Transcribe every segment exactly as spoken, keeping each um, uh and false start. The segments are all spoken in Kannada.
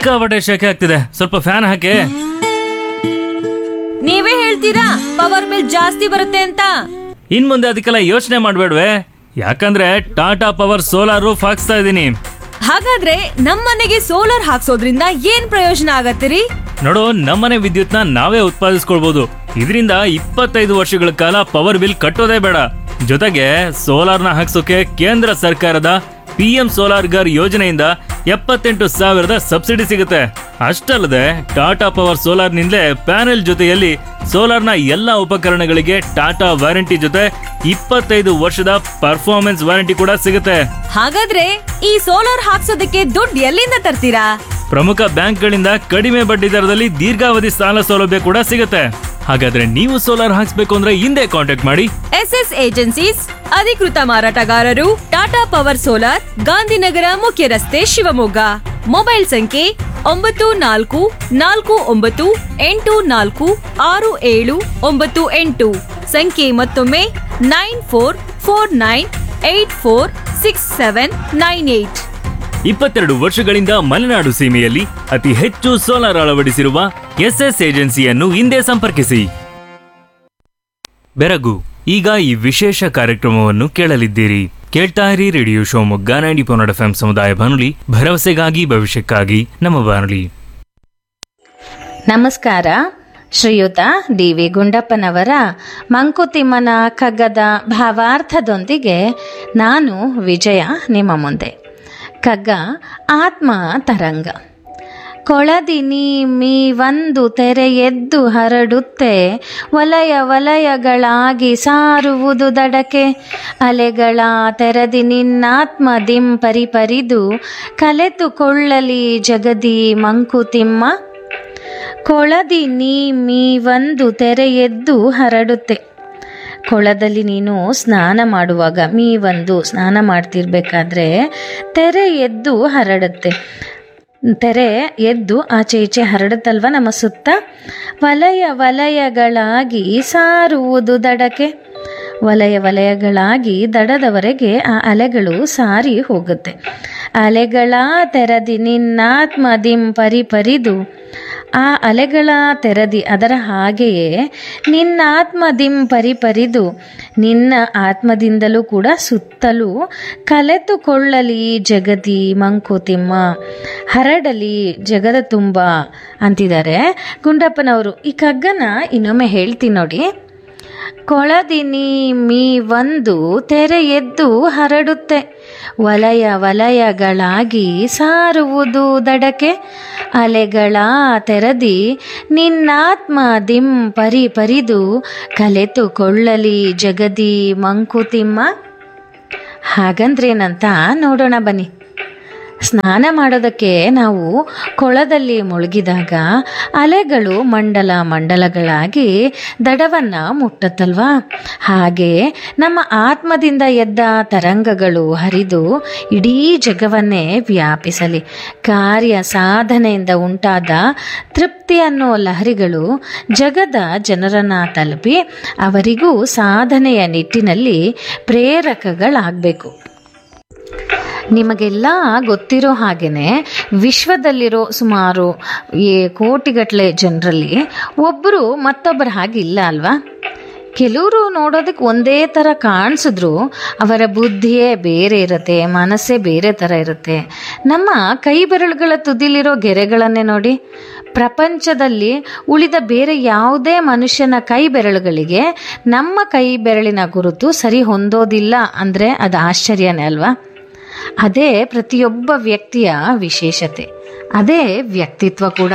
ಸಿಕ್ಕಾಪಟ್ಟೆ ಶೆಕೆ ಆಗ್ತಿದೆ, ಸ್ವಲ್ಪ ಫ್ಯಾನ್ ಹಾಕಿ. ನೀವೇ ಹೇಳ್ತೀರಾ ಪವರ್ ಬಿಲ್ ಜಾಸ್ತಿ ಬರುತ್ತೆ ಅಂತ? ಇನ್ ಮುಂದೆ ಅದಕ್ಕೆಲ್ಲ ಯೋಚನೆ ಮಾಡ್ಬೇಡ್ವೆ, ಯಾಕಂದ್ರೆ ಟಾಟಾ ಪವರ್ ಸೋಲಾರ್ ರೂಫ್ ಹಾಕ್ಸ್ತಾ ಇದ್ದೀನಿ. ಹಾಗಾದ್ರೆ ನಮ್ಮನೆಗೆ ಸೋಲಾರ್ ಹಾಕ್ಸೋದ್ರಿಂದ ಏನ್ ಪ್ರಯೋಜನ ಆಗತ್ತಿರಿ? ನೋಡು, ನಮ್ಮನೆ ವಿದ್ಯುತ್ನ ನಾವೇ ಉತ್ಪಾದಿಸ್ಕೊಳ್ಬಹುದು. ಇದರಿಂದ ಇಪ್ಪತ್ತೈದು ವರ್ಷಗಳ ಕಾಲ ಪವರ್ ಬಿಲ್ ಕಟ್ಟೋದೇ ಬೇಡ. ಜೊತೆಗೆ ಸೋಲಾರ್ನ ಹಾಕ್ಸೋಕೆ ಕೇಂದ್ರ ಸರ್ಕಾರದ ಪಿ ಎಂ ಸೋಲಾರ್ ಗರ್ ಯೋಜನೆಯಿಂದ ಎಪ್ಪತ್ತೆಂಟು ಸಾವಿರದ ಸಬ್ಸಿಡಿ ಸಿಗುತ್ತೆ. ಅಷ್ಟಲ್ಲದೆ ಟಾಟಾ ಪವರ್ ಸೋಲಾರ್ ನಿಂದಲೇ ಪ್ಯಾನೆಲ್ ಜೊತೆಯಲ್ಲಿ ಸೋಲಾರ್ನ ಎಲ್ಲಾ ಉಪಕರಣಗಳಿಗೆ ಟಾಟಾ ವಾರಂಟಿ ಜೊತೆ ಇಪ್ಪತ್ತೈದು ವರ್ಷದ ಪರ್ಫಾರ್ಮೆನ್ಸ್ ವಾರಂಟಿ ಕೂಡ ಸಿಗುತ್ತೆ. ಹಾಗಾದ್ರೆ ಈ ಸೋಲಾರ್ ಹಾಕ್ಸೋದಕ್ಕೆ ದುಡ್ಡು ಎಲ್ಲಿಂದ ತರ್ತೀರಾ? ಪ್ರಮುಖ ಬ್ಯಾಂಕ್ಗಳಿಂದ ಕಡಿಮೆ ಬಡ್ಡಿ ದರದಲ್ಲಿ ದೀರ್ಘಾವಧಿ ಸಾಲ ಸೌಲಭ್ಯ ಕೂಡ ಸಿಗುತ್ತೆ. ಹಾಗಾದ್ರೆ ನೀವು ಸೋಲಾರ್ ಹಾಕ್ಸ್ಬೇಕು ಅಂದ್ರೆ ಹಿಂದೆ ಕಾಂಟ್ಯಾಕ್ಟ್ ಮಾಡಿ ಎಸ್ ಎಸ್ ಏಜೆನ್ಸೀಸ್, ಅಧಿಕೃತ ಮಾರಾಟಗಾರರು, ಟಾಟಾ ಪವರ್ ಸೋಲಾರ್, ಗಾಂಧಿನಗರ ಮುಖ್ಯ ರಸ್ತೆ, ಶಿವಮೊಗ್ಗ. ಮೊಬೈಲ್ ಸಂಖ್ಯೆ ಒಂಬತ್ತು ನಾಲ್ಕು ನಾಲ್ಕು ಒಂಬತ್ತು ಎಂಟು ನಾಲ್ಕು ಆರು ಏಳು ಒಂಬತ್ತು ಎಂಟು. ಸಂಖ್ಯೆ ಮತ್ತೊಮ್ಮೆ nine four four nine eight four six seven nine eight. ಇಪ್ಪತ್ತೆರಡು ವರ್ಷಗಳಿಂದ ಮಲೆನಾಡು ಸೀಮೆಯಲ್ಲಿ ಅತಿ ಹೆಚ್ಚು ಸೋಲಾರ್ ಅಳವಡಿಸಿರುವ ಎಸ್ಎಸ್ ಏಜೆನ್ಸಿಯನ್ನು ಹಿಂದೆ ಸಂಪರ್ಕಿಸಿ. ಬೆರಗು, ಈಗ ಈ ವಿಶೇಷ ಕಾರ್ಯಕ್ರಮವನ್ನು ಕೇಳಲಿದ್ದೀರಿ. ಕೇಳ್ತಾ ಇರಿ radio Shivamogga ninety point F M ಸಮುದಾಯ ಬಾನುಲಿ, ಭರವಸೆಗಾಗಿ ಭವಿಷ್ಯಕ್ಕಾಗಿ ನಮ್ಮ ಬಾನುಲಿ. ನಮಸ್ಕಾರ. ಶ್ರೀಯುತ ಡಿ ವಿ ಗುಂಡಪ್ಪನವರ ಮಂಕುತಿಮ್ಮನ ಕಗ್ಗದ ಭಾವಾರ್ಥದೊಂದಿಗೆ ನಾನು ವಿಜಯ ನಿಮ್ಮ ಮುಂದೆ. ಕಗ್ಗ ಆತ್ಮ ತರಂಗ. ಕೊಳದಿನಿ ಮೀ ಒಂದು ತೆರೆ ಎದ್ದು ಹರಡುತ್ತೆ, ವಲಯ ವಲಯಗಳಾಗಿ ಸಾರುವುದು ದಡಕೆ. ಅಲೆಗಳ ತೆರದಿ ನಿನ್ನಾತ್ಮ ದಿಂ ಪರಿಪರಿದು ಕಲೆತುಕೊಳ್ಳಲಿ ಜಗದಿ ಮಂಕುತಿಮ್ಮ. ಕೊಳದಿ ನೀ ಮೀ ಒಂದು ತೆರೆ ಎದ್ದು ಹರಡುತ್ತೆ. ಕೊಳದಲ್ಲಿ ನೀನು ಸ್ನಾನ ಮಾಡುವಾಗ, ಮೀ ಒಂದು ಸ್ನಾನ ಮಾಡ್ತಿರ್ಬೇಕಾದ್ರೆ ತೆರೆ ಎದ್ದು ಹರಡುತ್ತೆ. ತೆರೆ ಎದ್ದು ಆಚೆ ಈಚೆ ಹರಡುತ್ತಲ್ವ ನಮ್ಮ ಸುತ್ತ. ವಲಯ ವಲಯಗಳಾಗಿ ಸಾರುವುದು ದಡಕ್ಕೆ. ವಲಯ ವಲಯಗಳಾಗಿ ದಡದವರೆಗೆ ಆ ಅಲೆಗಳು ಸಾರಿ ಹೋಗುತ್ತೆ. ಅಲೆಗಳ ತೆರದಿ ನಿನ್ನಾತ್ಮ ದಿಂ ಪರಿಪರಿದು, ಆ ಅಲೆಗಳ ತೆರದಿ ಅದರ ಹಾಗೆಯೇ ನಿನ್ನ ಆತ್ಮದಿಂ ಪರಿಪರಿದು, ನಿನ್ನ ಆತ್ಮದಿಂದಲೂ ಕೂಡ ಸುತ್ತಲೂ ಕಲೆತುಕೊಳ್ಳಲಿ ಜಗದಿ ಮಂಕುತಿಮ್ಮ, ಹರಡಲಿ ಜಗದ ತುಂಬ ಅಂತಿದ್ದಾರೆ ಗುಂಡಪ್ಪನವರು. ಈ ಕಗ್ಗನ ಇನ್ನೊಮ್ಮೆ ಹೇಳ್ತೀನಿ ನೋಡಿ. ಕೊಳದಿನಿ ಮೀ ಒಂದು ತೆರೆ ಎದ್ದು ಹರಡುತ್ತೆ, ವಲಯ ವಲಯಗಳಾಗಿ ಸಾರುವುದು ದಡಕೆ. ಅಲೆಗಳ ತೆರದಿ ನಿನ್ನಾತ್ಮ ದಿಂ ಪರಿ ಪರಿದು ಕಲೆತುಕೊಳ್ಳಲಿ ಜಗದಿ ಮಂಕುತಿಮ್ಮ. ಹಾಗಂದ್ರೇನಂತ ನೋಡೋಣ ಬನ್ನಿ. ಸ್ನಾನ ಮಾಡೋದಕ್ಕೆ ನಾವು ಕೊಳದಲ್ಲಿ ಮುಳುಗಿದಾಗ ಅಲೆಗಳು ಮಂಡಲ ಮಂಡಲಗಳಾಗಿ ದಡವನ್ನು ಮುಟ್ಟುತ್ತಲ್ವಾ, ಹಾಗೆ ನಮ್ಮ ಆತ್ಮದಿಂದ ಎದ್ದ ತರಂಗಗಳು ಹರಿದು ಇಡೀ ಜಗವನ್ನೇ ವ್ಯಾಪಿಸಲಿ. ಕಾರ್ಯ ಸಾಧನೆಯಿಂದ ಉಂಟಾದ ತೃಪ್ತಿ ಅನ್ನೋ ಲಹರಿಗಳು ಜಗದ ಜನರನ್ನು ತಲುಪಿ ಅವರಿಗೂ ಸಾಧನೆಯ ನಿಟ್ಟಿನಲ್ಲಿ ಪ್ರೇರಕಗಳಾಗಬೇಕು. ನಿಮಗೆಲ್ಲ ಗೊತ್ತಿರೋ ಹಾಗೆಯೇ ವಿಶ್ವದಲ್ಲಿರೋ ಸುಮಾರು ಈ ಕೋಟಿಗಟ್ಟಲೆ ಜನರಲ್ಲಿ ಒಬ್ಬರು ಮತ್ತೊಬ್ಬರ ಹಾಗೆ ಇಲ್ಲ ಅಲ್ವಾ? ಕೆಲವರು ನೋಡೋದಕ್ಕೆ ಒಂದೇ ಥರ ಕಾಣಿಸಿದ್ರು ಅವರ ಬುದ್ಧಿಯೇ ಬೇರೆ ಇರುತ್ತೆ, ಮನಸ್ಸೇ ಬೇರೆ ಥರ ಇರುತ್ತೆ. ನಮ್ಮ ಕೈ ಬೆರಳುಗಳ ತುದಿಲಿರೋ ಗೆರೆಗಳನ್ನೇ ನೋಡಿ. ಪ್ರಪಂಚದಲ್ಲಿ ಉಳಿದ ಬೇರೆ ಯಾವುದೇ ಮನುಷ್ಯನ ಕೈ ಬೆರಳುಗಳಿಗೆ ನಮ್ಮ ಕೈ ಬೆರಳಿನ ಗುರುತು ಸರಿ ಹೊಂದೋದಿಲ್ಲ ಅಂದರೆ ಅದು ಆಶ್ಚರ್ಯನೇ ಅಲ್ವಾ? ಅದೇ ಪ್ರತಿಯೊಬ್ಬ ವ್ಯಕ್ತಿಯ ವಿಶೇಷತೆ, ಅದೇ ವ್ಯಕ್ತಿತ್ವ ಕೂಡ.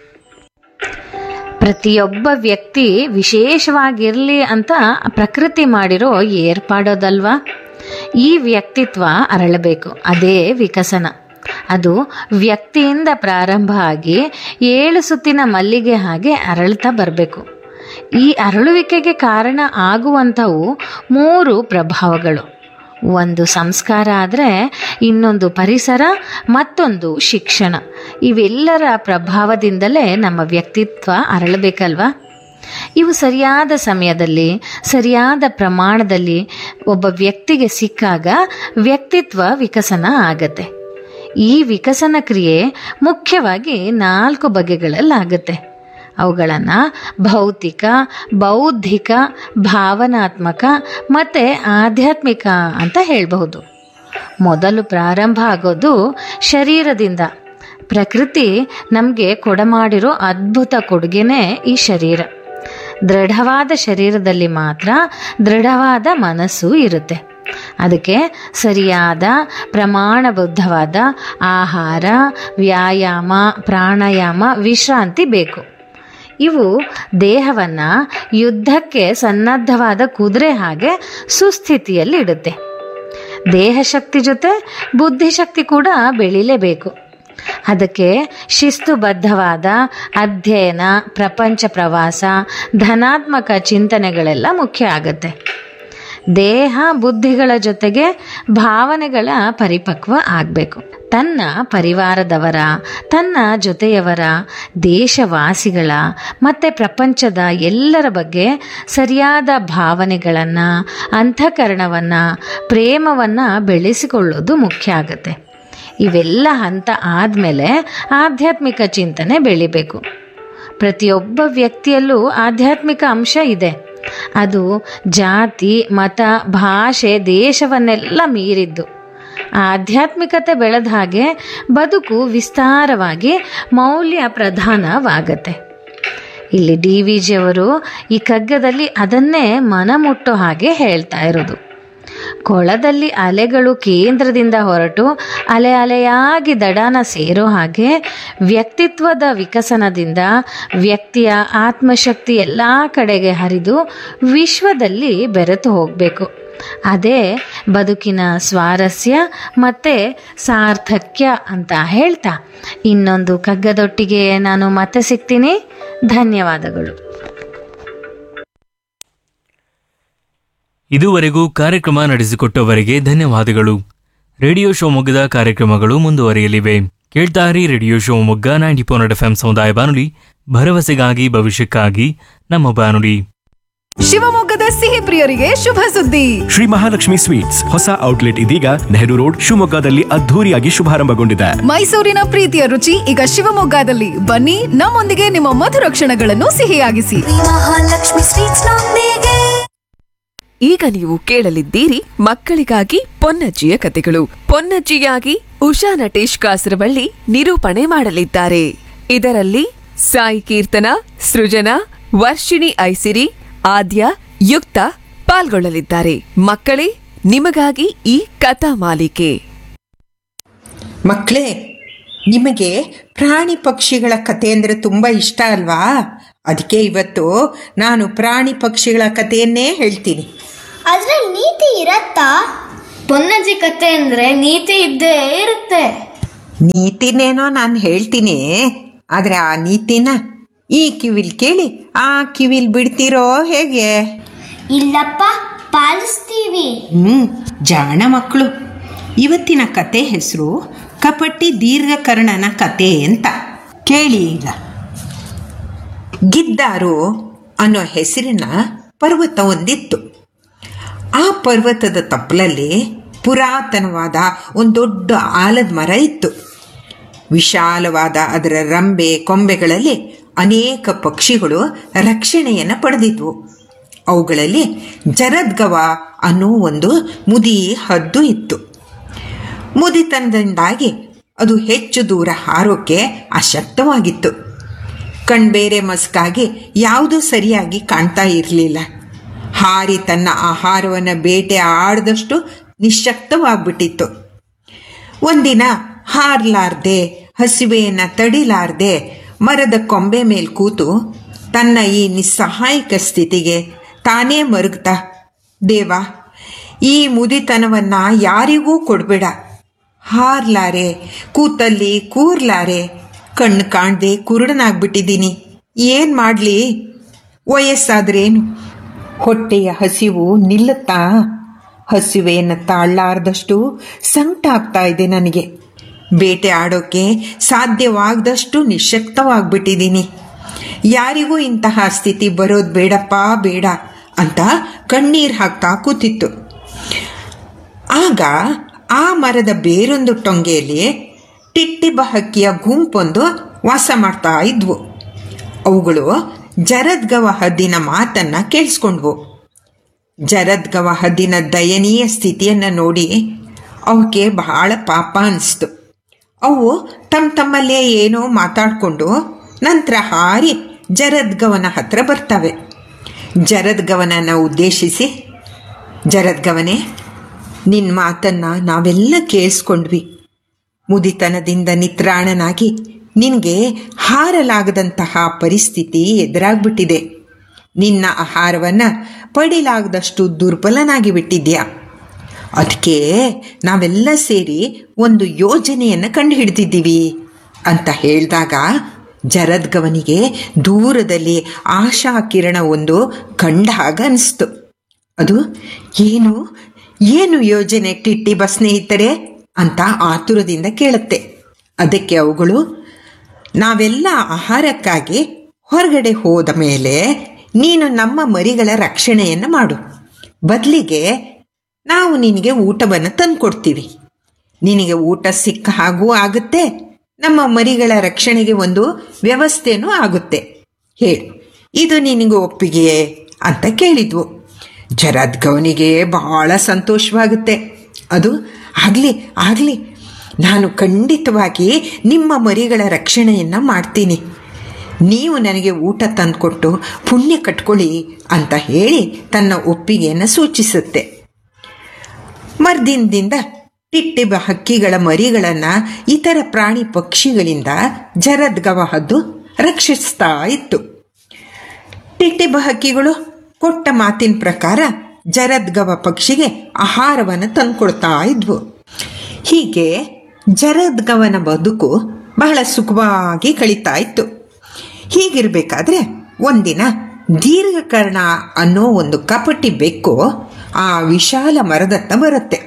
ಪ್ರತಿಯೊಬ್ಬ ವ್ಯಕ್ತಿ ವಿಶೇಷವಾಗಿರಲಿ ಅಂತ ಪ್ರಕೃತಿ ಮಾಡಿರೋ ಏರ್ಪಾಡೋದಲ್ವಾ? ಈ ವ್ಯಕ್ತಿತ್ವ ಅರಳಬೇಕು, ಅದೇ ವಿಕಸನ. ಅದು ವ್ಯಕ್ತಿಯಿಂದ ಪ್ರಾರಂಭ ಆಗಿ ಏಳು ಸುತ್ತಿನ ಮಲ್ಲಿಗೆ ಹಾಗೆ ಅರಳ್ತಾ ಬರಬೇಕು. ಈ ಅರಳುವಿಕೆಗೆ ಕಾರಣ ಆಗುವಂಥವು ಮೂರು ಪ್ರಭಾವಗಳು. ಒಂದು ಸಂಸ್ಕಾರ ಆದರೆ, ಇನ್ನೊಂದು ಪರಿಸರ, ಮತ್ತೊಂದು ಶಿಕ್ಷಣ. ಇವೆಲ್ಲರ ಪ್ರಭಾವದಿಂದಲೇ ನಮ್ಮ ವ್ಯಕ್ತಿತ್ವ ಅರಳಬೇಕಲ್ವಾ? ಇವು ಸರಿಯಾದ ಸಮಯದಲ್ಲಿ ಸರಿಯಾದ ಪ್ರಮಾಣದಲ್ಲಿ ಒಬ್ಬ ವ್ಯಕ್ತಿಗೆ ಸಿಕ್ಕಾಗ ವ್ಯಕ್ತಿತ್ವ ವಿಕಸನ ಆಗತ್ತೆ. ಈ ವಿಕಸನ ಕ್ರಿಯೆ ಮುಖ್ಯವಾಗಿ ನಾಲ್ಕು ಬಗೆಗಳಲ್ಲಾಗುತ್ತೆ. ಅವುಗಳನ್ನು ಭೌತಿಕ, ಬೌದ್ಧಿಕ, ಭಾವನಾತ್ಮಕ ಮತ್ತು ಆಧ್ಯಾತ್ಮಿಕ ಅಂತ ಹೇಳಬಹುದು. ಮೊದಲು ಪ್ರಾರಂಭ ಆಗೋದು ಶರೀರದಿಂದ. ಪ್ರಕೃತಿ ನಮಗೆ ಕೊಡಮಾಡಿರೋ ಅದ್ಭುತ ಕೊಡುಗೆನೇ ಈ ಶರೀರ. ದೃಢವಾದ ಶರೀರದಲ್ಲಿ ಮಾತ್ರ ದೃಢವಾದ ಮನಸ್ಸು ಇರುತ್ತೆ. ಅದಕ್ಕೆ ಸರಿಯಾದ ಪ್ರಮಾಣಬದ್ಧವಾದ ಆಹಾರ, ವ್ಯಾಯಾಮ, ಪ್ರಾಣಾಯಾಮ, ವಿಶ್ರಾಂತಿ ಬೇಕು. ಇವು ದೇಹವನ್ನು ಯುದ್ಧಕ್ಕೆ ಸನ್ನದ್ಧವಾದ ಕುದುರೆ ಹಾಗೆ ಸುಸ್ಥಿತಿಯಲ್ಲಿ ಇಡುತ್ತೆ. ದೇಹಶಕ್ತಿ ಜೊತೆ ಬುದ್ಧಿಶಕ್ತಿ ಕೂಡ ಬೆಳೀಲೇಬೇಕು. ಅದಕ್ಕೆ ಶಿಸ್ತುಬದ್ಧವಾದ ಅಧ್ಯಯನ, ಪ್ರಪಂಚ ಪ್ರವಾಸ, ಧನಾತ್ಮಕ ಚಿಂತನೆಗಳೆಲ್ಲ ಮುಖ್ಯ ಆಗುತ್ತೆ. ದೇಹ ಬುದ್ಧಿಗಳ ಜೊತೆಗೆ ಭಾವನೆಗಳ ಪರಿಪಕ್ವ ಆಗಬೇಕು. ತನ್ನ ಪರಿವಾರದವರ, ತನ್ನ ಜೊತೆಯವರ, ದೇಶವಾಸಿಗಳ ಮತ್ತು ಪ್ರಪಂಚದ ಎಲ್ಲರ ಬಗ್ಗೆ ಸರಿಯಾದ ಭಾವನೆಗಳನ್ನು, ಅಂತಃಕರಣವನ್ನು, ಪ್ರೇಮವನ್ನು ಬೆಳೆಸಿಕೊಳ್ಳೋದು ಮುಖ್ಯ ಆಗುತ್ತೆ. ಇವೆಲ್ಲ ಹಂತ ಆದಮೇಲೆ ಆಧ್ಯಾತ್ಮಿಕ ಚಿಂತನೆ ಬೆಳಿಬೇಕು. ಪ್ರತಿಯೊಬ್ಬ ವ್ಯಕ್ತಿಯಲ್ಲೂ ಆಧ್ಯಾತ್ಮಿಕ ಅಂಶ ಇದೆ. ಅದು ಜಾತಿ, ಮತ, ಭಾಷೆ, ದೇಶವನ್ನೆಲ್ಲ ಮೀರಿದ್ದು. ಆಧ್ಯಾತ್ಮಿಕತೆ ಬೆಳೆದ ಹಾಗೆ ಬದುಕು ವಿಸ್ತಾರವಾಗಿ ಮೌಲ್ಯ ಪ್ರಧಾನವಾಗತ್ತೆ. ಇಲ್ಲಿ ಡಿ ವಿ ಜಿಯವರು ಈ ಕಗ್ಗದಲ್ಲಿ ಅದನ್ನೇ ಮನಮುಟ್ಟೋ ಹಾಗೆ ಹೇಳ್ತಾ ಇರೋದು. ಕೊಳದಲ್ಲಿ ಅಲೆಗಳು ಕೇಂದ್ರದಿಂದ ಹೊರಟು ಅಲೆ ಅಲೆಯಾಗಿ ದಡಾನ ಸೇರೋ ಹಾಗೆ ವ್ಯಕ್ತಿತ್ವದ ವಿಕಸನದಿಂದ ವ್ಯಕ್ತಿಯ ಆತ್ಮಶಕ್ತಿ ಎಲ್ಲ ಕಡೆಗೆ ಹರಿದು ವಿಶ್ವದಲ್ಲಿ ಬೆರೆತು ಹೋಗಬೇಕು. ಅದೇ ಬದುಕಿನ ಸ್ವಾರಸ್ಯ ಮತ್ತು ಸಾರ್ಥಕ್ಯ ಅಂತ ಹೇಳ್ತಾ ಇನ್ನೊಂದು ಕಗ್ಗದೊಟ್ಟಿಗೆ ನಾನು ಮತ್ತೆ ಸಿಗ್ತೀನಿ. ಧನ್ಯವಾದಗಳು. ಇದುವರೆಗೂ ಕಾರ್ಯಕ್ರಮ ನಡೆಸಿಕೊಟ್ಟವರಿಗೆ ಧನ್ಯವಾದಗಳು. ರೇಡಿಯೋ ಶಿವಮೊಗ್ಗದ ಕಾರ್ಯಕ್ರಮಗಳು ಮುಂದುವರಿಯಲಿವೆ. ಕೇಳ್ತಾರಿ radio Shivamogga ninety point F M ಸಮುದಾಯ ಬಾನುಲಿ, ಭರವಸೆಗಾಗಿ ಭವಿಷ್ಯಕ್ಕಾಗಿ ನಮ್ಮ ಬಾನುಲಿ. ಶಿವಮೊಗ್ಗದ ಸಿಹಿ ಪ್ರಿಯರಿಗೆ ಶುಭ ಸುದ್ದಿ. ಶ್ರೀ ಮಹಾಲಕ್ಷ್ಮಿ ಸ್ವೀಟ್ಸ್ ಹೊಸ ಔಟ್ಲೆಟ್ ಇದೀಗ ನೆಹರು ರೋಡ್ ಶಿವಮೊಗ್ಗದಲ್ಲಿ ಅದ್ಧೂರಿಯಾಗಿ ಶುಭಾರಂಭಗೊಂಡಿದೆ. ಮೈಸೂರಿನ ಪ್ರೀತಿಯ ರುಚಿ ಈಗ ಶಿವಮೊಗ್ಗದಲ್ಲಿ. ಬನ್ನಿ, ನಮ್ಮೊಂದಿಗೆ ನಿಮ್ಮ ಮಧುರ ಕ್ಷಣಗಳನ್ನು ಸಿಹಿಯಾಗಿಸಿ. ಮಹಾಲಕ್ಷ್ಮಿ ಸ್ವೀಟ್ಸ್ ನೊಂದಿಗೆ. ಈಗ ನೀವು ಕೇಳಲಿದ್ದೀರಿ ಮಕ್ಕಳಿಗಾಗಿ ಪೊನ್ನಜ್ಜಿಯ ಕಥೆಗಳು. ಪೊನ್ನಜ್ಜಿಯಾಗಿ ಉಷಾ ನಟೇಶ್ ಕಾಸರವಳ್ಳಿ ನಿರೂಪಣೆ ಮಾಡಲಿದ್ದಾರೆ. ಇದರಲ್ಲಿ ಸಾಯಿ ಕೀರ್ತನ, ಸೃಜನಾ, ವರ್ಷಿಣಿ ಐಸಿರಿ, ಆದ್ಯ, ಯುಕ್ತ ಪಾಲ್ಗೊಳ್ಳಲಿದ್ದಾರೆ. ಮಕ್ಕಳೇ, ನಿಮಗಾಗಿ ಈ ಕಥಾ ಮಾಲಿಕೆ. ಮಕ್ಕಳೇ, ನಿಮಗೆ ಪ್ರಾಣಿ ಪಕ್ಷಿಗಳ ಕತೆ ಅಂದರೆ ತುಂಬ ಇಷ್ಟ ಅಲ್ವಾ? ಅದಕ್ಕೆ ಇವತ್ತು ನಾನು ಪ್ರಾಣಿ ಪಕ್ಷಿಗಳ ಕಥೆಯನ್ನೇ ಹೇಳ್ತೀನಿ. ಅದ್ರಲ್ಲಿ ನೀತಿ ಇರತ್ತಾ? ಪೊನ್ನಜ್ಜಿ ಕತೆ ಅಂದ್ರೆ ನೀತಿ ಇದ್ದೇ ಇರುತ್ತೆ. ನೀತಿನೇನೋ ನಾನು ಹೇಳ್ತೀನಿ, ಆದರೆ ಆ ನೀತಿನ ಈ ಕಿವಿಲ್ ಕೇಳಿ ಆ ಕಿವಿಲ್ ಬಿಡ್ತೀರೋ ಹೇಗೆ? ಇಲ್ಲಪ್ಪ, ಪಾಲಿಸ್ತೀವಿ. ಹ್ಮ್ ಜಾಣ ಮಕ್ಕಳು. ಇವತ್ತಿನ ಕತೆ ಹೆಸರು ಕಪಟಿ ದೀರ್ಘಕರ್ಣನ ಕತೆ ಅಂತ. ಕೇಳಿ ಈಗ. ಗಿದ್ದಾರು ಅನ್ನೋ ಹೆಸರಿನ ಪರ್ವತ ಒಂದಿತ್ತು. ಆ ಪರ್ವತದ ತಪ್ಪಲಲ್ಲಿ ಪುರಾತನವಾದ ಒಂದು ದೊಡ್ಡ ಆಲದ ಮರ ಇತ್ತು. ವಿಶಾಲವಾದ ಅದರ ರಂಬೆ ಕೊಂಬೆಗಳಲ್ಲಿ ಅನೇಕ ಪಕ್ಷಿಗಳು ರಕ್ಷಣೆಯನ್ನು ಪಡೆದಿದ್ವು. ಅವುಗಳಲ್ಲಿ ಜರದ್ಗವ ಅನ್ನೋ ಒಂದು ಮುದಿ ಹದ್ದು ಇತ್ತು. ಮುದಿತನದಿಂದಾಗಿ ಅದು ಹೆಚ್ಚು ದೂರ ಹಾರೋಕೆ ಅಶಕ್ತವಾಗಿತ್ತು. ಕಣ್ಬೇರೆ ಮಸ್ಕಾಗಿ ಯಾವುದೂ ಸರಿಯಾಗಿ ಕಾಣ್ತಾ ಇರಲಿಲ್ಲ. ಹಾರಿ ತನ್ನ ಆಹಾರವನ್ನು ಬೇಟೆ ಆಡದಷ್ಟು ನಿಶ್ಶಕ್ತವಾಗಿಬಿಟ್ಟಿತ್ತು. ಒಂದಿನ ಹಾರಲಾರ್ದೆ, ಹಸಿವೆಯನ್ನು ತಡಿಲಾರ್ದೆ ಮರದ ಕೊಂಬೆ ಮೇಲೆ ಕೂತು ತನ್ನ ಈ ನಿಸ್ಸಹಾಯಕ ಸ್ಥಿತಿಗೆ ತಾನೇ ಮರುಗ್ತಾ, ದೇವ, ಈ ಮುದಿತನವನ್ನು ಯಾರಿಗೂ ಕೊಡಬೇಡ. ಹಾರ್ಲಾರೆ, ಕೂತಲ್ಲಿ ಕೂರ್ಲಾರೆ, ಕಣ್ಣು ಕಾಣದೆ ಕುರುಡನಾಗ್ಬಿಟ್ಟಿದ್ದೀನಿ. ಏನು ಮಾಡಲಿ? ವಯಸ್ಸಾದ್ರೇನು? ಹೊಟ್ಟೆಯ ಹಸಿವು ನಿಲ್ಲುತ್ತಾ? ಹಸಿವೆಯನ್ನು ತಾಳಲಾರ್ದಷ್ಟು ಸಂಕಟ ಆಗ್ತಾ ಇದೆ ನನಗೆ. ಬೇಟೆ ಆಡೋಕ್ಕೆ ಸಾಧ್ಯವಾಗದಷ್ಟು ನಿಶ್ಶಕ್ತವಾಗಿಬಿಟ್ಟಿದ್ದೀನಿ. ಯಾರಿಗೂ ಇಂತಹ ಸ್ಥಿತಿ ಬರೋದು ಬೇಡಪ್ಪ ಬೇಡ ಅಂತ ಕಣ್ಣೀರು ಹಾಕ್ತಾ ಕೂತಿತ್ತು. ಆಗ ಆ ಮರದ ಬೇರೊಂದು ಟೊಂಗೆಯಲ್ಲಿ ಟಿಟ್ಟಿಬ ಹಕ್ಕಿಯ ಗುಂಪೊಂದು ವಾಸ ಮಾಡ್ತಾ ಇದ್ವು. ಅವುಗಳು ಜರದ್ಗವ ಹದ್ದಿನ ಮಾತನ್ನ ಕೇಳಿಸ್ಕೊಂಡ್ವು. ಜರದ್ಗವ ಹದ್ದಿನ ದಯನೀಯ ಸ್ಥಿತಿಯನ್ನು ನೋಡಿ ಅವಕ್ಕೆ ಬಹಳ ಪಾಪ ಅನಿಸ್ತು. ಅವು ತಮ್ಮ ತಮ್ಮಲ್ಲೇ ಏನೋ ಮಾತಾಡಿಕೊಂಡು ನಂತರ ಹಾರಿ ಜರದ್ಗವನ ಹತ್ರ ಬರ್ತವೆ. ಜರದ್ಗವನನ್ನು ಉದ್ದೇಶಿಸಿ, ಜರದ್ಗವನೇ, ನಿನ್ನ ಮಾತನ್ನು ನಾವೆಲ್ಲ ಕೇಳಿಸ್ಕೊಂಡ್ವಿ. ಮುದಿತನದಿಂದ ನಿತ್ರಾಣನಾಗಿ ನಿನಗೆ ಹಾರಲಾಗದಂತಹ ಪರಿಸ್ಥಿತಿ ಎದುರಾಗ್ಬಿಟ್ಟಿದೆ. ನಿನ್ನ ಆಹಾರವನ್ನು ಪಡಿಲಾಗದಷ್ಟು ದುರ್ಬಲನಾಗಿ ಬಿಟ್ಟಿದ್ಯಾ. ಅದಕ್ಕೆ ನಾವೆಲ್ಲ ಸೇರಿ ಒಂದು ಯೋಜನೆಯನ್ನು ಕಂಡುಹಿಡಿದಿದ್ದೀವಿ ಅಂತ ಹೇಳಿದಾಗ ಜರದ್ಗವನಿಗೆ ದೂರದಲ್ಲಿ ಆಶಾ ಕಿರಣ ಒಂದು ಕಂಡ ಹಾಗೆ ಅನಿಸ್ತು. ಅದು ಏನು ಏನು ಯೋಜನೆ ಟಿಟ್ಟಿಬ ಸ್ನೇಹಿತರೆ ಅಂತ ಆತುರದಿಂದ ಕೇಳುತ್ತೆ. ಅದಕ್ಕೆ ಅವುಗಳು, ನಾವೆಲ್ಲ ಆಹಾರಕ್ಕಾಗಿ ಹೊರಗಡೆ ಹೋದ ಮೇಲೆ ನೀನು ನಮ್ಮ ಮರಿಗಳ ರಕ್ಷಣೆಯನ್ನು ಮಾಡು. ಬದಲಿಗೆ ನಾವು ನಿನಗೆ ಊಟವನ್ನು ತಂದುಕೊಡ್ತೀವಿ. ನಿನಗೆ ಊಟ ಸಿಕ್ಕ ಹಾಗೂ ಆಗುತ್ತೆ, ನಮ್ಮ ಮರಿಗಳ ರಕ್ಷಣೆಗೆ ಒಂದು ವ್ಯವಸ್ಥೆನೂ ಆಗುತ್ತೆ. ಹೇಳು, ಇದು ನಿನಗೆ ಒಪ್ಪಿಗೆಯೇ ಅಂತ ಕೇಳಿದ್ವು. ಜರದ್ಗವನಿಗೆ ಬಹಳ ಸಂತೋಷವಾಗುತ್ತೆ. ಅದು ಆಗಲಿ ಆಗಲಿ, ನಾನು ಖಂಡಿತವಾಗಿ ನಿಮ್ಮ ಮರಿಗಳ ರಕ್ಷಣೆಯನ್ನು ಮಾಡ್ತೀನಿ. ನೀವು ನನಗೆ ಊಟ ತಂದುಕೊಟ್ಟು ಪುಣ್ಯ ಕಟ್ಕೊಳ್ಳಿ ಅಂತ ಹೇಳಿ ತನ್ನ ಒಪ್ಪಿಗೆಯನ್ನು ಸೂಚಿಸುತ್ತೆ. ಮರ್ದಿನದಿಂದ ಟಿಟ್ಟಿಬ ಹಕ್ಕಿಗಳ ಮರಿಗಳನ್ನು ಇತರ ಪ್ರಾಣಿ ಪಕ್ಷಿಗಳಿಂದ ಜರದ್ಗವ ಹದ್ದು ರಕ್ಷಿಸ್ತಾ ಇತ್ತು. ಟಿಟ್ಟಿಬ ಹಕ್ಕಿಗಳು ಕೊಟ್ಟ ಮಾತಿನ ಪ್ರಕಾರ ಜರದ್ಗವ ಪಕ್ಷಿಗೆ ಆಹಾರವನ್ನು ತಂದುಕೊಡ್ತಾ ಇದ್ವು. ಹೀಗೆ ಜರದ್ಗವನ ಬದುಕು ಬಹಳ ಸುಖವಾಗಿ ಕಳೀತಾ ಇತ್ತು. ಹೀಗಿರಬೇಕಾದ್ರೆ ಒಂದಿನ ದೀರ್ಘಕರ್ಣ ಅನ್ನೋ ಒಂದು ಕಪಟಿ ಬೆಕ್ಕು ಆ ವಿಶಾಲ ಮರದತ್ತ ಬರುತ್ತೆ.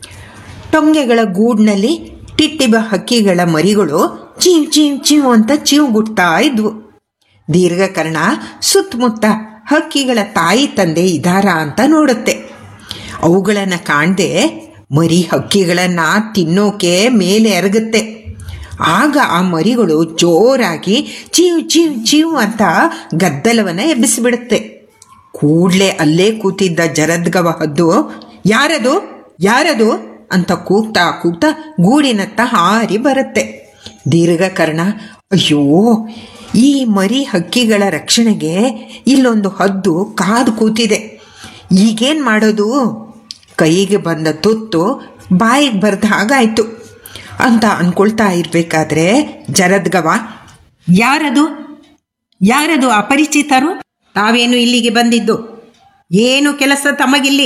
ಟೊಂಗೆಗಳ ಗೂಡಿನಲ್ಲಿ ಟಿಟ್ಟಿಬ ಹಕ್ಕಿಗಳ ಮರಿಗಳು ಚೀವ್ ಚೀವ್ ಚೀವ್ ಅಂತ ಚೀವ್ಗುಡ್ತಾ ಇದ್ವು. ದೀರ್ಘಕರ್ಣ ಸುತ್ತಮುತ್ತ ಹಕ್ಕಿಗಳ ತಾಯಿ ತಂದೆ ಇದಾರ ಅಂತ ನೋಡುತ್ತೆ. ಅವುಗಳನ್ನು ಕಾಣದೆ ಮರಿ ಹಕ್ಕಿಗಳನ್ನು ತಿನ್ನೋಕೆ ಮೇಲೆ ಎರಗುತ್ತೆ. ಆಗ ಆ ಮರಿಗಳು ಜೋರಾಗಿ ಚೀವ್ ಚೀವ್ ಚೀವ್ ಅಂತ ಗದ್ದಲವನ್ನು ಎಬ್ಬಿಸಿಬಿಡುತ್ತೆ. ಕೂಡಲೇ ಅಲ್ಲೇ ಕೂತಿದ್ದ ಜರದ್ಗವ ಹದ್ದು, ಯಾರದು ಯಾರದು ಅಂತ ಕೂಗ್ತಾ ಕೂಗ್ತಾ ಗೂಡಿನತ್ತ ಹಾರಿ ಬರುತ್ತೆ. ದೀರ್ಘಕರ್ಣ, ಅಯ್ಯೋ, ಈ ಮರಿ ಹಕ್ಕಿಗಳ ರಕ್ಷಣೆಗೆ ಇಲ್ಲೊಂದು ಹದ್ದು ಕಾದು ಕೂತಿದೆ, ಈಗೇನು ಮಾಡೋದು? ಕೈಗೆ ಬಂದ ತುತ್ತು ಬಾಯಿಗೆ ಬರೆದ ಹಾಗಾಯಿತು ಅಂತ ಅಂದ್ಕೊಳ್ತಾ ಇರಬೇಕಾದ್ರೆ ಜರದ್ಗವ, ಯಾರದು ಯಾರದು ಅಪರಿಚಿತರು? ತಾವೇನು ಇಲ್ಲಿಗೆ ಬಂದಿದ್ದು? ಏನು ಕೆಲಸ ತಮಗಿಲ್ಲಿ?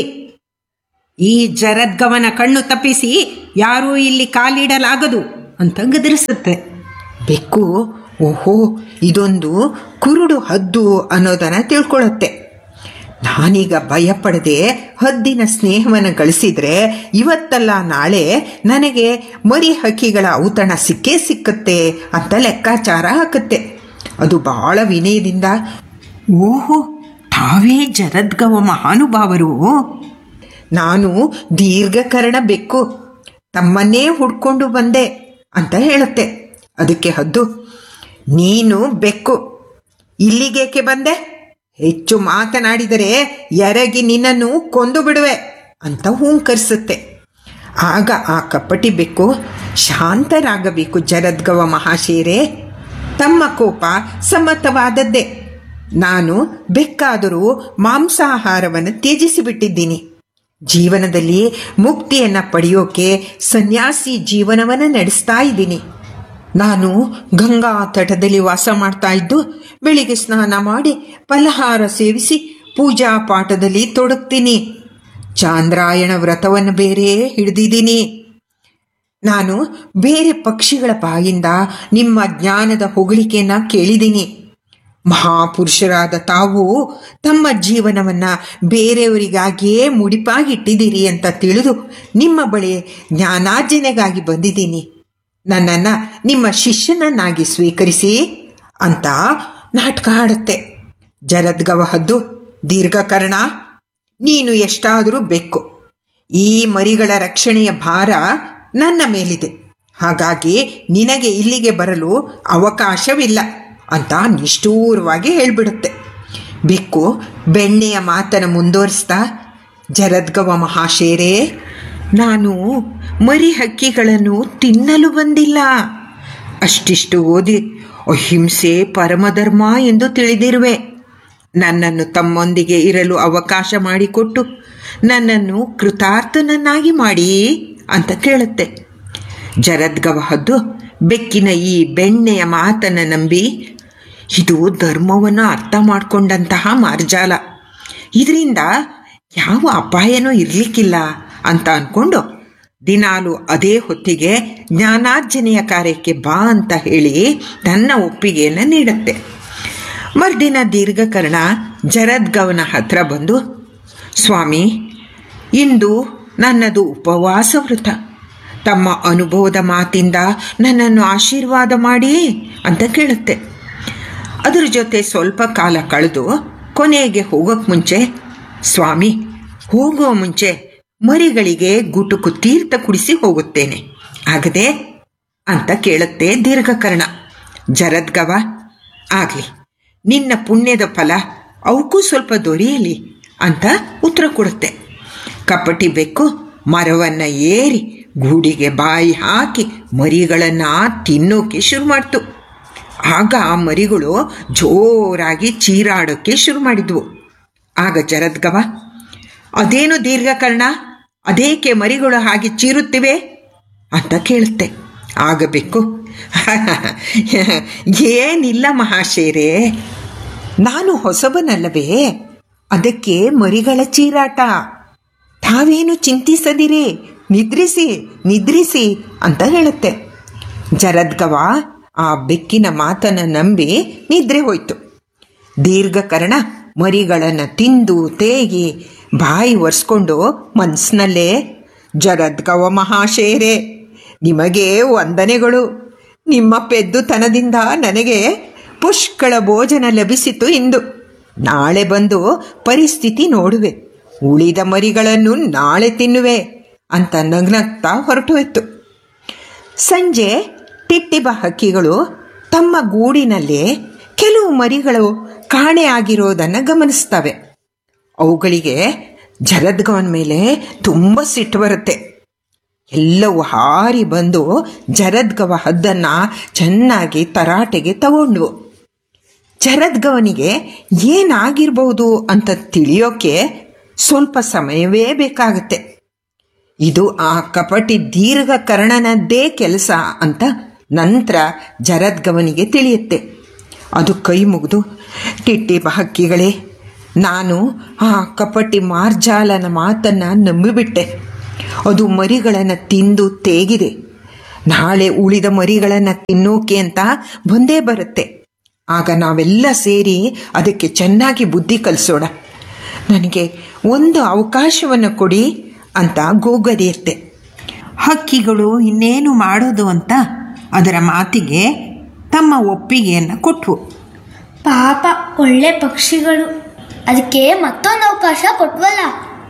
ಈ ಜರದ್ಗವನ ಕಣ್ಣು ತಪ್ಪಿಸಿ ಯಾರೂ ಇಲ್ಲಿ ಕಾಲಿಡಲಾಗದು ಅಂತ ಗದರಿಸುತ್ತೆ. ಬೆಕ್ಕು, ಓಹೋ, ಇದೊಂದು ಕುರುಡು ಹದ್ದು ಅನ್ನೋದನ್ನು ತಿಳ್ಕೊಳ್ಳುತ್ತೆ. ನಾನೀಗ ಭಯಪಡದೆ ಹದ್ದಿನ ಸ್ನೇಹವನ್ನು ಗಳಿಸಿದ್ರೆ ಇವತ್ತಲ್ಲ ನಾಳೆ ನನಗೆ ಮರಿ ಹಕ್ಕಿಗಳ ಔತಣ ಸಿಕ್ಕೇ ಸಿಕ್ಕತ್ತೆ ಅಂತ ಲೆಕ್ಕಾಚಾರ ಹಾಕುತ್ತೆ. ಅದು ಬಹಳ ವಿನಯದಿಂದ, ಓಹೋ, ತಾವೇ ಜರದ್ಗವ ಮಹಾನುಭಾವರು, ನಾನು ದೀರ್ಘಕರ್ಣ ಬೆಕ್ಕು, ತಮ್ಮನ್ನೇ ಹುಡ್ಕೊಂಡು ಬಂದೆ ಅಂತ ಹೇಳುತ್ತೆ. ಅದಕ್ಕೆ ಹದ್ದು, ನೀನು ಬೆಕ್ಕು, ಇಲ್ಲಿಗೇಕೆ ಬಂದೆ? ಹೆಚ್ಚು ಮಾತನಾಡಿದರೆ ಎರಗಿ ನಿನ್ನನ್ನು ಕೊಂದು ಬಿಡುವೆ ಅಂತ ಹೂಂಕರಿಸುತ್ತೆ. ಆಗ ಆ ಕಪ್ಪಟಿ ಬೆಕ್ಕು, ಶಾಂತರಾಗಬೇಕು ಜರದ್ಗವ ಮಹಾಶೇರೆ, ತಮ್ಮ ಕೋಪ ಸಮ್ಮತವಾದದ್ದೇ. ನಾನು ಬೆಕ್ಕಾದರೂ ಮಾಂಸಾಹಾರವನ್ನು ತ್ಯಜಿಸಿಬಿಟ್ಟಿದ್ದೀನಿ. ಜೀವನದಲ್ಲಿ ಮುಕ್ತಿಯನ್ನು ಪಡೆಯೋಕೆ ಸನ್ಯಾಸಿ ಜೀವನವನ್ನು ನಡೆಸ್ತಾ ಇದ್ದೀನಿ. ನಾನು ಗಂಗಾ ತಟದಲ್ಲಿ ವಾಸ ಮಾಡ್ತಾ ಇದ್ದು ಬೆಳಿಗ್ಗೆ ಸ್ನಾನ ಮಾಡಿ ಫಲಹಾರ ಸೇವಿಸಿ ಪೂಜಾ ಪಾಠದಲ್ಲಿ ತೊಡಗ್ತೀನಿ. ಚಾಂದ್ರಾಯಣ ವ್ರತವನ್ನು ಬೇರೆ ಹಿಡಿದಿದ್ದೀನಿ. ನಾನು ಬೇರೆ ಪಕ್ಷಿಗಳ ಬಾಯಿಂದ ನಿಮ್ಮ ಜ್ಞಾನದ ಹೊಗಳಿಕೆಯನ್ನು ಕೇಳಿದ್ದೀನಿ. ಮಹಾಪುರುಷರಾದ ತಾವು ತಮ್ಮ ಜೀವನವನ್ನು ಬೇರೆಯವರಿಗಾಗಿಯೇ ಮುಡಿಪಾಗಿಟ್ಟಿದ್ದೀರಿ ಅಂತ ತಿಳಿದು ನಿಮ್ಮ ಬಳಿ ಜ್ಞಾನಾರ್ಜನೆಗಾಗಿ ಬಂದಿದ್ದೀನಿ. ನನ್ನನ್ನು ನಿಮ್ಮ ಶಿಷ್ಯನನ್ನಾಗಿ ಸ್ವೀಕರಿಸಿ ಅಂತ ನಾಟಕ ಆಡುತ್ತೆ. ಜರದ್ಗವ ಹದ್ದು, ದೀರ್ಘಕರ್ಣ, ನೀನು ಎಷ್ಟಾದರೂ ಬೆಕ್ಕು, ಈ ಮರಿಗಳ ರಕ್ಷಣೆಯ ಭಾರ ನನ್ನ ಮೇಲಿದೆ. ಹಾಗಾಗಿ ನಿನಗೆ ಇಲ್ಲಿಗೆ ಬರಲು ಅವಕಾಶವಿಲ್ಲ ಅಂತ ನಿಷ್ಠೂರವಾಗಿ ಹೇಳಿಬಿಡುತ್ತೆ. ಬೆಕ್ಕು ಬೆಣ್ಣೆಯ ಮಾತನ್ನು ಮುಂದುವರಿಸ್ತಾ, ಜರದ್ಗವ ಮಹಾಶೇರೇ, ನಾನು ಮರಿ ಹಕ್ಕಿಗಳನ್ನು ತಿನ್ನಲು ಬಂದಿಲ್ಲ. ಅಷ್ಟಿಷ್ಟು ಓದಿ ಅಹಿಂಸೆ ಪರಮಧರ್ಮ ಎಂದು ತಿಳಿದಿರುವೆ. ನನ್ನನ್ನು ತಮ್ಮೊಂದಿಗೆ ಇರಲು ಅವಕಾಶ ಮಾಡಿಕೊಟ್ಟು ನನ್ನನ್ನು ಕೃತಾರ್ಥನನ್ನಾಗಿ ಮಾಡಿ ಅಂತ ಕೇಳುತ್ತೆ. ಜರದ್ಗವ ಹದ್ದು ಬೆಕ್ಕಿನ ಈ ಬೆಣ್ಣೆಯ ಮಾತನ್ನು ನಂಬಿ, ಇದು ಧರ್ಮವನ್ನು ಅರ್ಥ ಮಾಡಿಕೊಂಡಂತಹ ಮಾರ್ಜಾಲ, ಇದರಿಂದ ಯಾವ ಅಪಾಯನೂ ಇರಲಿಕ್ಕಿಲ್ಲ ಅಂತ ಅಂದ್ಕೊಂಡು ದಿನಾಲು ಅದೇ ಹೊತ್ತಿಗೆ ಜ್ಞಾನಾರ್ಜನೆಯ ಕಾರ್ಯಕ್ಕೆ ಬಾ ಅಂತ ಹೇಳಿ ತನ್ನ ಒಪ್ಪಿಗೆಯನ್ನು ನೀಡುತ್ತೆ. ಮರುದಿನ ದೀರ್ಘಕರ್ಣ ಜರದ್ಗವನ ಹತ್ರ ಬಂದು, ಸ್ವಾಮಿ, ಇಂದು ನನ್ನದು ಉಪವಾಸ ವೃತ. ತಮ್ಮ ಅನುಭವದ ಮಾತಿಂದ ನನ್ನನ್ನು ಆಶೀರ್ವಾದ ಮಾಡಿ ಅಂತ ಕೇಳುತ್ತೆ. ಅದರ ಜೊತೆ ಸ್ವಲ್ಪ ಕಾಲ ಕಳೆದು ಕೊನೆಗೆ ಹೋಗೋಕ್ಕೆ ಮುಂಚೆ, ಸ್ವಾಮಿ, ಹೋಗುವ ಮುಂಚೆ ಮರಿಗಳಿಗೆ ಗುಟುಕು ತೀರ್ಥ ಕುಡಿಸಿ ಹೋಗುತ್ತೇನೆ, ಆಗದೆ ಅಂತ ಕೇಳುತ್ತೆ ದೀರ್ಘಕರ್ಣ. ಜರದ್ಗವ, ಆಗಲಿ, ನಿನ್ನ ಪುಣ್ಯದ ಫಲ ಅವಕ್ಕೂ ಸ್ವಲ್ಪ ದೊರೆಯಲಿ ಅಂತ ಉತ್ತರ ಕೊಡುತ್ತೆ. ಕಪಟಿ ಬೆಕ್ಕು ಮರವನ್ನು ಏರಿ ಗೂಡಿಗೆ ಬಾಯಿ ಹಾಕಿ ಮರಿಗಳನ್ನು ತಿನ್ನೋಕೆ ಶುರು ಮಾಡ್ತು. ಆಗ ಆ ಮರಿಗಳು ಜೋರಾಗಿ ಚೀರಾಡೋಕ್ಕೆ ಶುರು ಮಾಡಿದ್ವು. ಆಗ ಜರದ್ಗವ, ಅದೇನು ದೀರ್ಘಕರ್ಣ, ಅದೇಕೆ ಮರಿಗಳು ಹಾಗೆ ಚೀರುತ್ತಿವೆ ಅಂತ ಕೇಳುತ್ತೆ. ಆಗಬೇಕು, ಏನಿಲ್ಲ ಮಹಾಶೇರೇ, ನಾನು ಹೊಸಬನಲ್ಲವೇ, ಅದಕ್ಕೆ ಮರಿಗಳ ಚೀರಾಟ. ತಾವೇನು ಚಿಂತಿಸದಿರಿ, ನಿದ್ರಿಸಿ ನಿದ್ರಿಸಿ ಅಂತ ಹೇಳುತ್ತೆ. ಜರದ್ಗವ ಆ ಬೆಕ್ಕಿನ ಮಾತನ್ನು ನಂಬಿ ನಿದ್ರೆ ಹೋಯ್ತು. ದೀರ್ಘಕರ್ಣ ಮರಿಗಳನ್ನು ತಿಂದು ತೇಗಿ ಬಾಯಿ ಒರೆಸ್ಕೊಂಡು ಮನಸ್ಸಿನಲ್ಲೇ, ಜರದ್ಗವ ಮಹಾಶೇರೇ, ನಿಮಗೆ ವಂದನೆಗಳು. ನಿಮ್ಮ ಪೆದ್ದುತನದಿಂದ ನನಗೆ ಪುಷ್ಕಳ ಭೋಜನ ಲಭಿಸಿತು ಇಂದು. ನಾಳೆ ಬಂದು ಪರಿಸ್ಥಿತಿ ನೋಡುವೆ, ಉಳಿದ ಮರಿಗಳನ್ನು ನಾಳೆ ತಿನ್ನುವೆ ಅಂತ ನಗ್ನಗ್ತಾ ಹೊರಟುವೆತ್ತು. ಸಂಜೆ ಟಿಟ್ಟಿಬ ಹಕ್ಕಿಗಳು ತಮ್ಮ ಗೂಡಿನಲ್ಲೇ ಕೆಲವು ಮರಿಗಳು ಕಾಣೆಯಾಗಿರೋದನ್ನು ಗಮನಿಸ್ತವೆ. ಅವುಗಳಿಗೆ ಜರದ್ಗವನ ಮೇಲೆ ತುಂಬ ಸಿಟ್ಟು ಬರುತ್ತೆ. ಎಲ್ಲವೂ ಹಾರಿ ಬಂದು ಜರದ್ಗವ ಹದ್ದನ್ನು ಚೆನ್ನಾಗಿ ತರಾಟೆಗೆ ತಗೊಂಡ್ವು. ಜರದ್ಗವನಿಗೆ ಏನಾಗಿರ್ಬೋದು ಅಂತ ತಿಳಿಯೋಕೆ ಸ್ವಲ್ಪ ಸಮಯವೇ ಬೇಕಾಗುತ್ತೆ. ಇದು ಆ ಕಪಟಿ ದೀರ್ಘಕರ್ಣನದ್ದೇ ಕೆಲಸ ಅಂತ ನಂತರ ಜರದ್ಗವನಿಗೆ ತಿಳಿಯುತ್ತೆ. ಅದು ಕೈ ಮುಗಿದು, ಟಿಟ್ಟಿಬ ಹಕ್ಕಿಗಳೇ, ನಾನು ಆ ಕಪಟಿ ಮಾರ್ಜಾಲನ ಮಾತನ್ನು ನಂಬಿಬಿಟ್ಟೆ. ಅದು ಮರಿಗಳನ್ನು ತಿಂದು ತೇಗಿದೆ. ನಾಳೆ ಉಳಿದ ಮರಿಗಳನ್ನು ತಿನ್ನೋಕೆ ಅಂತ ಬಂದೇ ಬರುತ್ತೆ. ಆಗ ನಾವೆಲ್ಲ ಸೇರಿ ಅದಕ್ಕೆ ಚೆನ್ನಾಗಿ ಬುದ್ಧಿ ಕಲಿಸೋಣ. ನನಗೆ ಒಂದು ಅವಕಾಶವನ್ನು ಕೊಡಿ ಅಂತ ಗೋಗರಿಯುತ್ತೆ. ಹಕ್ಕಿಗಳು ಇನ್ನೇನು ಮಾಡೋದು ಅಂತ ಅದರ ಮಾತಿಗೆ ತಮ್ಮ ಒಪ್ಪಿಗೆಯನ್ನು ಕೊಟ್ಟವು. ಪಾಪ ಒಳ್ಳೆ ಪಕ್ಷಿಗಳು, ಅದಕ್ಕೆ ಮತ್ತೊಂದು ಅವಕಾಶ ಕೊಟ್ವಲ್ಲ.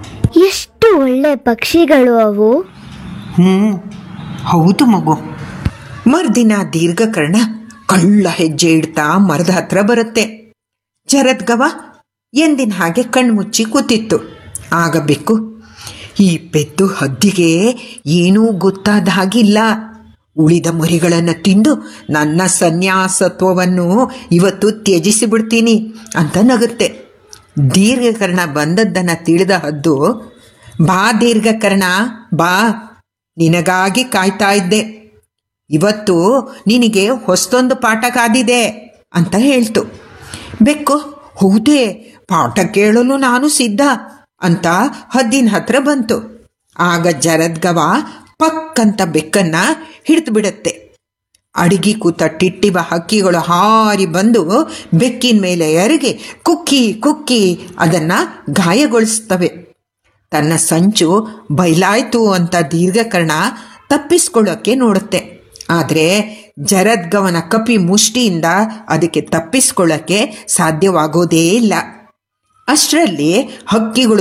ಎಷ್ಟು ಒಳ್ಳೆ ಪಕ್ಷಿಗಳು ಅವು. ಹ್ಞೂ ಹೌದು ಮಗು. ಮರುದಿನ ದೀರ್ಘಕರ್ಣ ಕಳ್ಳ ಹೆಜ್ಜೆ ಇಡ್ತಾ ಮರದ ಹತ್ರ ಬರುತ್ತೆ. ಜರದ್ಗವ ಎಂದಿನ ಹಾಗೆ ಕಣ್ಮುಚ್ಚಿ ಕೂತಿತ್ತು. ಆಗ ಬೆಕ್ಕು, ಈ ಪೆದ್ದು ಹದ್ದಿಗೆ ಏನೂ ಗೊತ್ತಾದ ಹಾಗಿಲ್ಲ. ಉಳಿದ ಮರಿಗಳನ್ನು ತಿಂದು ನನ್ನ ಸನ್ಯಾಸತ್ವವನ್ನು ಇವತ್ತು ತ್ಯಜಿಸಿ ಬಿಡ್ತೀನಿ ಅಂತ ನಗುತ್ತೆ. ದೀರ್ಘಕರ್ಣ ಬಂದದ್ದನ್ನು ತಿಳಿದ ಹದ್ದು, ಬಾ ದೀರ್ಘಕರ್ಣ ಬಾ, ನಿನಗಾಗಿ ಕಾಯ್ತಾ ಇದ್ದೆ. ಇವತ್ತು ನಿನಗೆ ಹೊಸದೊಂದು ಪಾಠ ಕಾದಿದೆ ಅಂತ ಹೇಳ್ತು. ಬೆಕ್ಕು, ಹೌದೇ, ಪಾಠ ಕೇಳಲು ನಾನು ಸಿದ್ಧ ಅಂತ ಹದ್ದಿನ ಹತ್ರ ಬಂತು. ಆಗ ಜರದ್ಗವ ಪಕ್ಕಂತ ಬೆಕ್ಕನ್ನು ಹಿಡಿದು ಬಿಡುತ್ತೆ. ಅಡಿಗೆ ಕೂತ ಟಿಟ್ಟಿಬ ಹಕ್ಕಿಗಳು ಹಾರಿ ಬಂದು ಬೆಕ್ಕಿನ ಮೇಲೆ ಎರಗಿ ಕುಕ್ಕಿ ಕುಕ್ಕಿ ಅದನ್ನು ಗಾಯಗೊಳಿಸ್ತವೆ. ತನ್ನ ಸಂಚು ಬಯಲಾಯ್ತು ಅಂತ ದೀರ್ಘಕರ್ಣ ತಪ್ಪಿಸ್ಕೊಳ್ಳೋಕ್ಕೆ ನೋಡುತ್ತೆ. ಆದರೆ ಜರದ್ಗವನ ಕಪಿ ಮುಷ್ಟಿಯಿಂದ ಅದಕ್ಕೆ ತಪ್ಪಿಸ್ಕೊಳ್ಳೋಕ್ಕೆ ಸಾಧ್ಯವಾಗೋದೇ ಇಲ್ಲ. ಅಷ್ಟರಲ್ಲಿ ಹಕ್ಕಿಗಳು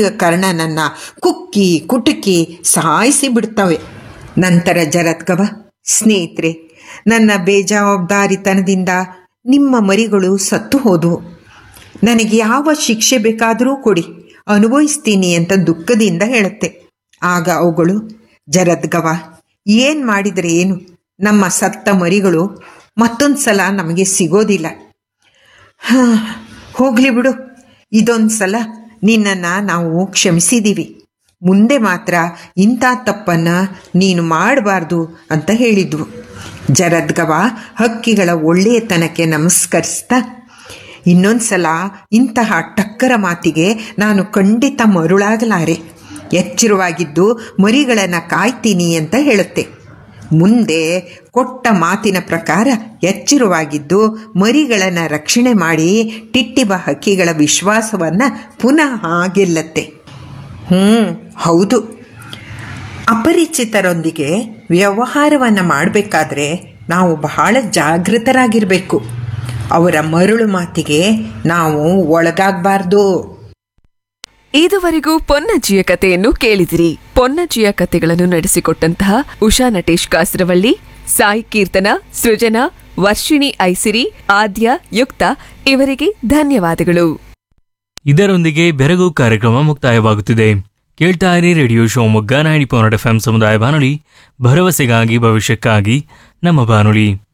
ದೀರ್ಘಕರ್ಣನನ್ನು ಕುಕ್ಕಿ ಕುಟುಕಿ ಸಾಯಿಸಿ ಬಿಡ್ತವೆ. ನಂತರ ಜರದ್ಗವ ಸ್ನೇಹಿತರೆ, ನನ್ನ ಬೇಜವಾಬ್ದಾರಿತನದಿಂದ ನಿಮ್ಮ ಮರಿಗಳು ಸತ್ತು ಹೋದವು. ನನಗೆ ಯಾವ ಶಿಕ್ಷೆ ಬೇಕಾದರೂ ಕೊಡಿ, ಅನುಭವಿಸ್ತೀನಿ ಅಂತ ದುಃಖದಿಂದ ಹೇಳುತ್ತೆ. ಆಗ ಅವುಗಳು, ಜರದ್ಗವ, ಏನು ಮಾಡಿದರೆ ಏನು, ನಮ್ಮ ಸತ್ತ ಮರಿಗಳು ಮತ್ತೊಂದು ಸಲ ನಮಗೆ ಸಿಗೋದಿಲ್ಲ. ಹಾಂ, ಹೋಗಲಿ ಬಿಡು, ಇದೊಂದು ಸಲ ನಿನ್ನನ್ನು ನಾವು ಕ್ಷಮಿಸಿದ್ದೀವಿ. ಮುಂದೆ ಮಾತ್ರ ಇಂಥ ತಪ್ಪನ್ನು ನೀನು ಮಾಡಬಾರ್ದು ಅಂತ ಹೇಳಿದ್ವು. ಜರದ್ಗವ ಹಕ್ಕಿಗಳ ಒಳ್ಳೆಯತನಕ್ಕೆ ನಮಸ್ಕರಿಸ್ತಾ, ಇನ್ನೊಂದು ಸಲ ಇಂತಹ ಟಕ್ಕರ ಮಾತಿಗೆ ನಾನು ಖಂಡಿತ ಮರುಳಾಗಲಾರೆ, ಎಚ್ಚರವಾಗಿದ್ದು ಮರಿಗಳನ್ನು ಕಾಯ್ತೀನಿ ಅಂತ ಹೇಳುತ್ತೆ. ಮುಂದೆ ಕೊಟ್ಟ ಮಾತಿನ ಪ್ರಕಾರ ಎಚ್ಚರವಾಗಿದ್ದು ಮರಿಗಳನ್ನು ರಕ್ಷಣೆ ಮಾಡಿ ಟಿಟ್ಟಿಬ ಹಕ್ಕಿಗಳ ವಿಶ್ವಾಸವನ್ನು ಪುನಃ ಗೆಲ್ಲತ್ತೆ. ಹ್ಞೂ ಹೌದು, ಅಪರಿಚಿತರೊಂದಿಗೆ ವ್ಯವಹಾರವನ್ನು ಮಾಡಬೇಕಾದ್ರೆ ನಾವು ಬಹಳ ಜಾಗೃತರಾಗಿರಬೇಕು. ಅವರ ಮರುಳು ಮಾತಿಗೆ ನಾವು ಒಳಗಾಗಬಾರ್ದು. ಇದುವರೆಗೂ ಪೊನ್ನಜ್ಜಿಯ ಕಥೆಯನ್ನು ಕೇಳಿದಿರಿ. ಪೊನ್ನಜ್ಜಿಯ ಕಥೆಗಳನ್ನು ನಡೆಸಿಕೊಟ್ಟಂತಹ ಉಷಾ ನಟೇಶ್ ಕಾಸರವಳ್ಳಿ, ಸಾಯಿ ಕೀರ್ತನ, ಸೃಜನಾ, ವರ್ಷಿಣಿ ಐಸಿರಿ, ಆದ್ಯ, ಯುಕ್ತ ಇವರಿಗೆ ಧನ್ಯವಾದಗಳು. ಇದರೊಂದಿಗೆ ಬೆರಗು ಕಾರ್ಯಕ್ರಮ ಮುಕ್ತಾಯವಾಗುತ್ತಿದೆ. ಕೇಳ್ತಾ ಇರಿ radio Shivamogga ninety point F M ಸಮುದಾಯ ಬಾನುಲಿ, ಭರವಸೆಗಾಗಿ ಭವಿಷ್ಯಕ್ಕಾಗಿ ನಮ್ಮ ಬಾನುಲಿ.